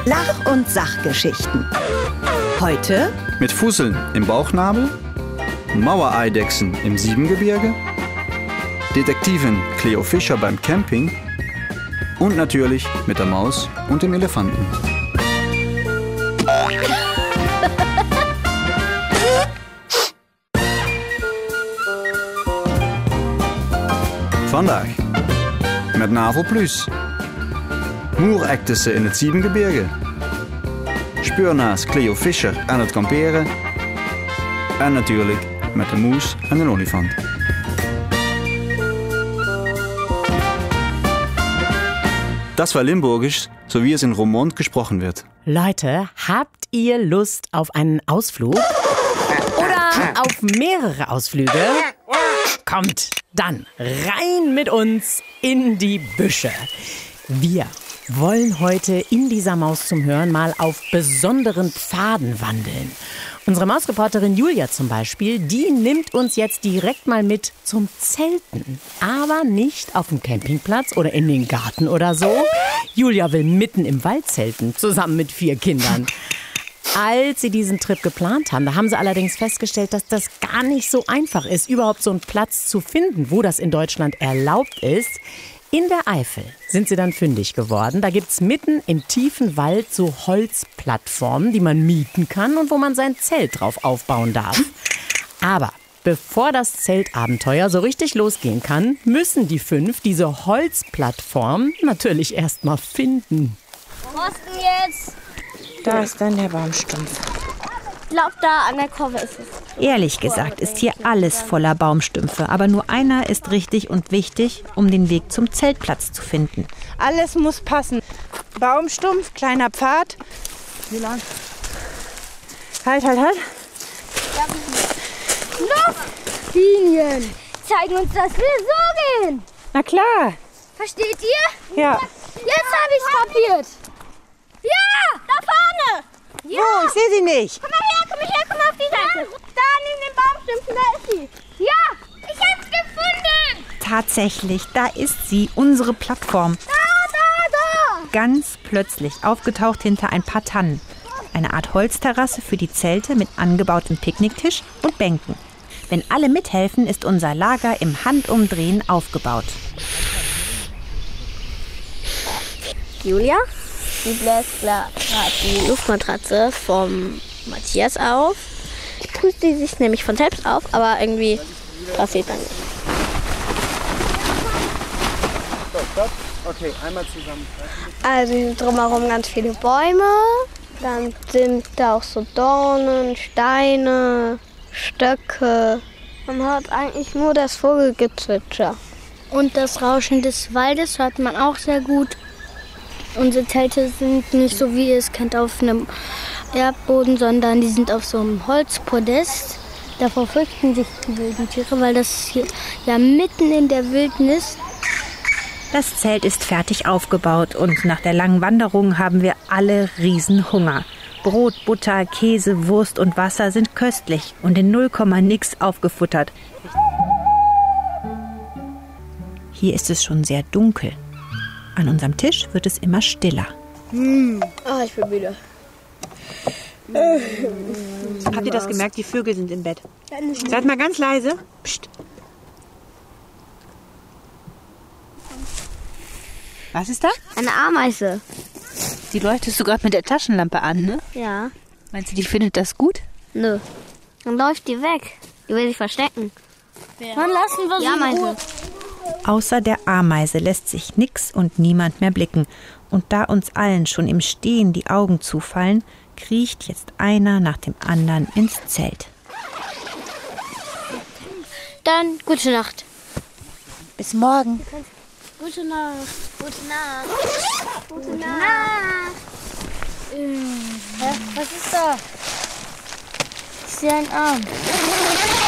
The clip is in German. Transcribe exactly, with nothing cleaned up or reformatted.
Lach- und Sachgeschichten. Heute mit Fusseln im Bauchnabel, Mauereidechsen im Siebengebirge, Detektivin Cleo Fischer beim Camping und natürlich mit der Maus und dem Elefanten. Vandaag met Navel Plus. Moerektussen in het Siebengebirge. Speurnaas Cleo Fischer aan het kamperen. En natuurlijk met de moes en de olifant. Das war Limburgisch, so wie es in Roermond gesprochen wird. Leute, habt ihr Lust auf einen Ausflug? Oder auf mehrere Ausflüge? Kommt dann rein mit uns in die Büsche. Wir wollen heute in dieser Maus zum Hören mal auf besonderen Pfaden wandeln. Unsere Mausreporterin Julia zum Beispiel, die nimmt uns jetzt direkt mal mit zum Zelten. Aber nicht auf dem Campingplatz oder in den Garten oder so. Julia will mitten im Wald zelten, zusammen mit vier Kindern. Als sie diesen Trip geplant haben, da haben sie allerdings festgestellt, dass das gar nicht so einfach ist, überhaupt so einen Platz zu finden, wo das in Deutschland erlaubt ist. In der Eifel sind sie dann fündig geworden. Da gibt's mitten im tiefen Wald so Holzplattformen, die man mieten kann und wo man sein Zelt drauf aufbauen darf. Aber bevor das Zeltabenteuer so richtig losgehen kann, müssen die fünf diese Holzplattform natürlich erst mal finden. Was denn jetzt? Da ist dann der Baumstumpf. Ich glaube, da an der Kurve ist es. Ehrlich gesagt ist hier alles voller Baumstümpfe. Aber nur einer ist richtig und wichtig, um den Weg zum Zeltplatz zu finden. Alles muss passen. Baumstumpf, kleiner Pfad. Wie lang? Halt, halt, halt. Luftlinien zeigen uns, dass wir so gehen. Na klar. Versteht ihr? Ja. Jetzt habe ich es kapiert. Ja, da vorne. Ja. Oh, ich sehe sie nicht. Komm mal her, komm mal her, komm mal auf die Seite. Da neben den Baumstümpfen, da ist sie. Ja, ich hab's gefunden. Tatsächlich, da ist sie, unsere Plattform. Da, da, da. Ganz plötzlich aufgetaucht hinter ein paar Tannen. Eine Art Holzterrasse für die Zelte mit angebautem Picknicktisch und Bänken. Wenn alle mithelfen, ist unser Lager im Handumdrehen aufgebaut. Julia, die bläst gerade die Luftmatratze vom Matthias auf. Tut sie sich nämlich von selbst auf, aber irgendwie passiert dann nicht. Stopp, stopp. Okay, einmal zusammen. Also hier sind drumherum ganz viele Bäume. Dann sind da auch so Dornen, Steine, Stöcke. Man hört eigentlich nur das Vogelgezwitscher. Und das Rauschen des Waldes hört man auch sehr gut. Unsere Zelte sind nicht so, wie ihr es kennt, auf einem Erdboden, sondern die sind auf so einem Holzpodest. Davor fürchten sich die wilden Tiere, weil das hier ja mitten in der Wildnis. Das Zelt ist fertig aufgebaut und nach der langen Wanderung haben wir alle Riesenhunger. Brot, Butter, Käse, Wurst und Wasser sind köstlich und in null Komma nix aufgefuttert. Hier ist es schon sehr dunkel. An unserem Tisch wird es immer stiller. Mm. Ah, ich bin müde. Habt ihr das gemerkt? Die Vögel sind im Bett. Seid mal ganz leise. Psst. Was ist da? Eine Ameise. Die leuchtest du gerade mit der Taschenlampe an, ne? Ja. Meinst du, die findet das gut? Nö. Dann läuft die weg. Die will sich verstecken. Dann lassen wir sie ja, in Ruhe. Außer der Ameise lässt sich nix und niemand mehr blicken. Und da uns allen schon im Stehen die Augen zufallen, kriecht jetzt einer nach dem anderen ins Zelt. Dann gute Nacht. Bis morgen. Gute Nacht. Gute Nacht. Gute Nacht. Hä? Was ist da? Ich sehe einen Arm.